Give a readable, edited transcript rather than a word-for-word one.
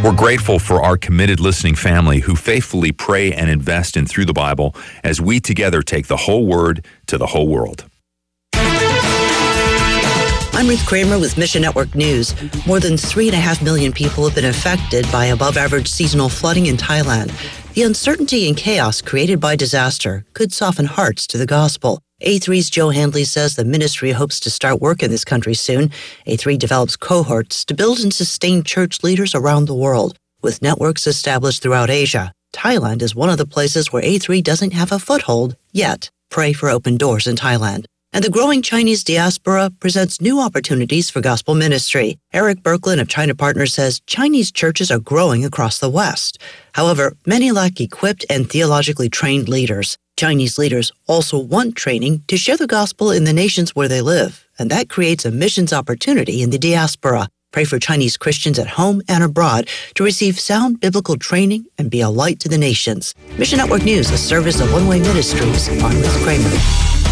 We're grateful for our committed listening family who faithfully pray and invest in Through the Bible as we together take the whole Word to the whole world. I'm Ruth Kramer with Mission Network News. More than 3.5 million people have been affected by above-average seasonal flooding in Thailand. The uncertainty and chaos created by disaster could soften hearts to the gospel. A3's Joe Handley says the ministry hopes to start work in this country soon. A3 develops cohorts to build and sustain church leaders around the world, with networks established throughout Asia. Thailand is one of the places where A3 doesn't have a foothold yet. Pray for open doors in Thailand. And the growing Chinese diaspora presents new opportunities for gospel ministry. Eric Berkland of China Partners says Chinese churches are growing across the West. However, many lack equipped and theologically trained leaders. Chinese leaders also want training to share the gospel in the nations where they live, and that creates a missions opportunity in the diaspora. Pray for Chinese Christians at home and abroad to receive sound biblical training and be a light to the nations. Mission Network News, a service of One Way Ministries. I'm Ruth Kramer.